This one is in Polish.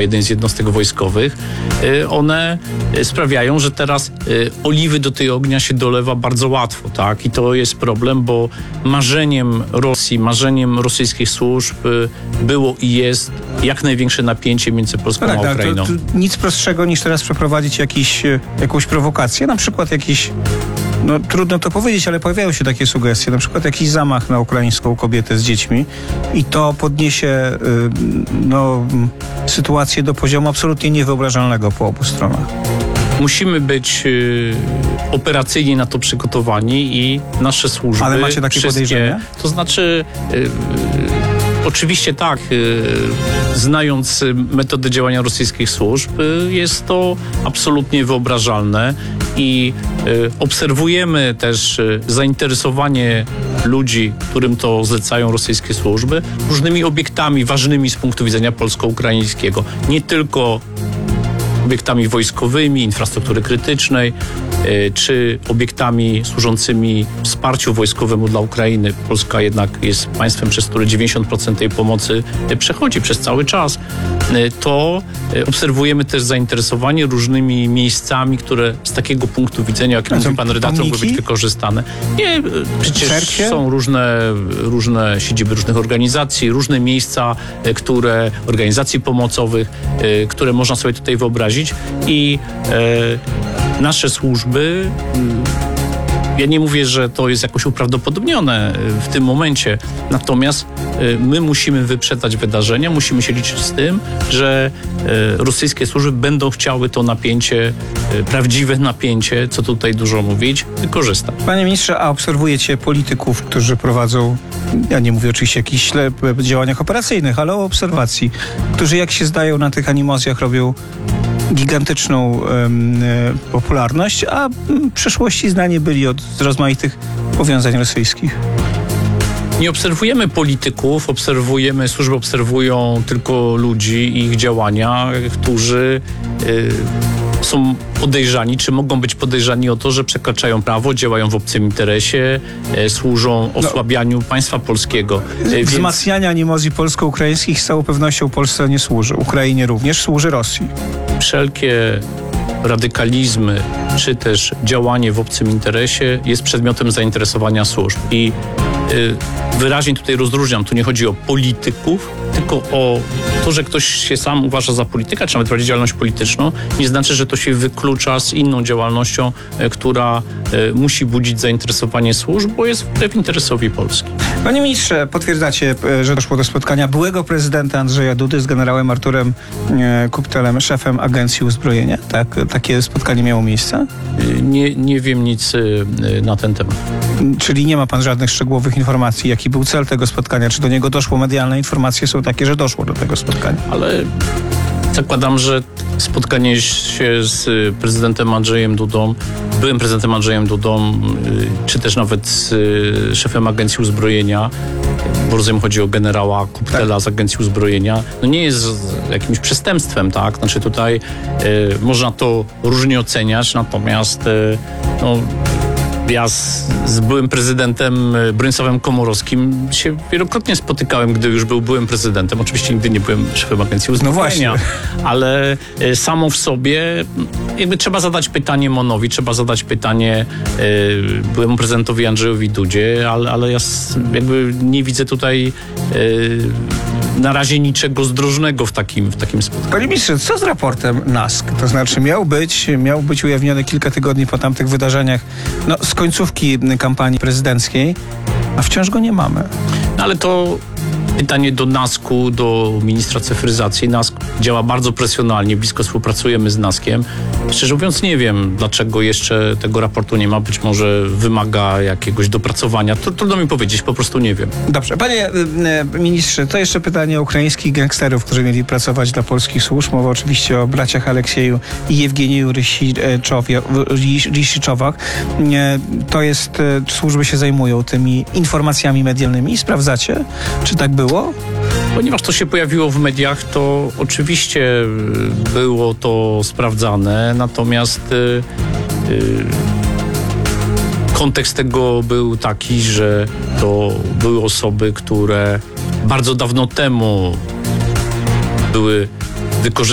jednej z jednostek wojskowych, one sprawiają, że teraz oliwy do tej ognia się dolewa bardzo łatwo, tak? I to jest problem, bo marzeniem Rosji, marzeniem rosyjskich służb było i jest jak największe napięcie między Polską a Ukrainą. To nic prostszego niż teraz przeprowadzić jakąś prowokację, na przykład jakiś, no trudno to powiedzieć, ale pojawiają się takie sugestie, na przykład jakiś zamach na ukraińską kobietę z dziećmi i to podniesie sytuację do poziomu absolutnie niewyobrażalnego po obu stronach. Musimy być operacyjnie na to przygotowani i nasze służby... Ale macie takie podejrzenia? To znaczy... Oczywiście tak, znając metody działania rosyjskich służb, jest to absolutnie wyobrażalne i obserwujemy też zainteresowanie ludzi, którym to zlecają rosyjskie służby, różnymi obiektami ważnymi z punktu widzenia polsko-ukraińskiego. Nie tylko obiektami wojskowymi, infrastruktury krytycznej, czy obiektami służącymi wsparciu wojskowemu dla Ukrainy. Polska jednak jest państwem, przez które 90% tej pomocy przechodzi przez cały czas. To obserwujemy też zainteresowanie różnymi miejscami, które z takiego punktu widzenia, jak mówi pan redaktor, mogą być wykorzystane. Nie, przecież Cerkwie? są różne siedziby różnych organizacji, różne miejsca, organizacji pomocowych, które można sobie tutaj wyobrazić i nasze służby, ja nie mówię, że to jest jakoś uprawdopodobnione w tym momencie, natomiast my musimy wyprzedzać wydarzenia, musimy się liczyć z tym, że rosyjskie służby będą chciały to napięcie, prawdziwe napięcie, co tutaj dużo mówić, wykorzystać. Panie ministrze, a obserwujecie polityków, którzy prowadzą, ja nie mówię oczywiście o jakichś działaniach operacyjnych, ale o obserwacji, którzy jak się zdają na tych animozjach robią gigantyczną popularność, a w przeszłości znani byli z rozmaitych powiązań rosyjskich. Nie obserwujemy polityków, służby obserwują tylko ludzi i ich działania, którzy są podejrzani, czy mogą być podejrzani o to, że przekraczają prawo, działają w obcym interesie, służą osłabianiu państwa polskiego. Wzmacniania animozji polsko-ukraińskich z całą pewnością Polsce nie służy. Ukrainie również, służy Rosji. Wszelkie radykalizmy, czy też działanie w obcym interesie jest przedmiotem zainteresowania służb. I wyraźnie tutaj rozróżniam, tu nie chodzi o polityków, tylko o to, że ktoś się sam uważa za polityka, czy nawet prowadzi działalność polityczną, nie znaczy, że to się wyklucza z inną działalnością, która musi budzić zainteresowanie służb, bo jest wbrew interesowi Polski. Panie ministrze, potwierdzacie, że doszło do spotkania byłego prezydenta Andrzeja Dudy z generałem Arturem Kuptelem, szefem Agencji Uzbrojenia? Tak, takie spotkanie miało miejsce? Nie wiem nic na ten temat. Czyli nie ma pan żadnych szczegółowych informacji, jaki był cel tego spotkania? Czy do niego doszło? Medialne informacje są takie, że doszło do tego spotkania. Ale zakładam, że spotkanie się z prezydentem Andrzejem Dudą, byłym prezydentem Andrzejem Dudą, czy też nawet z szefem Agencji Uzbrojenia, bo rozumiem, chodzi o generała Kuptela z Agencji Uzbrojenia, no nie jest jakimś przestępstwem, tak? Znaczy tutaj można to różnie oceniać, natomiast ja z byłym prezydentem Bronisławem Komorowskim się wielokrotnie spotykałem, gdy już był byłym prezydentem. Oczywiście nigdy nie byłem szefem Agencji Uzbrojenia, ale samo w sobie jakby trzeba zadać pytanie Monowi, trzeba zadać pytanie byłemu prezydentowi Andrzejowi Dudzie, ale ja jakby nie widzę tutaj na razie niczego zdrożnego w takim spotkaniu. Panie ministrze, co z raportem NASK? To znaczy miał być ujawniony kilka tygodni po tamtych wydarzeniach, z końcówki kampanii prezydenckiej, a wciąż go nie mamy. No ale to pytanie do NASK-u, do ministra cyfryzacji. NASK działa bardzo profesjonalnie, blisko współpracujemy z NASK-iem. Szczerze mówiąc nie wiem, dlaczego jeszcze tego raportu nie ma. Być może wymaga jakiegoś dopracowania. Trudno mi powiedzieć, po prostu nie wiem. Dobrze. Panie ministrze, to jeszcze pytanie o ukraińskich gangsterów, którzy mieli pracować dla polskich służb. Mowa oczywiście o braciach Aleksieju i Jewgeniju Rysiczowach. To jest, służby się zajmują tymi informacjami medialnymi i sprawdzacie, czy tak było? Ponieważ to się pojawiło w mediach, to oczywiście było to sprawdzane, natomiast kontekst tego był taki, że to były osoby, które bardzo dawno temu były wykorzystane